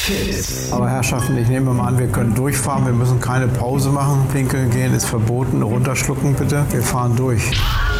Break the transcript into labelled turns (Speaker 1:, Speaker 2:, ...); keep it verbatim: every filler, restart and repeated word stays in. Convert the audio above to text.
Speaker 1: Fit. Aber Herrschaften, ich nehme mal an, wir können durchfahren. Wir müssen keine Pause machen. Pinkeln gehen ist verboten. Runterschlucken bitte. Wir fahren durch.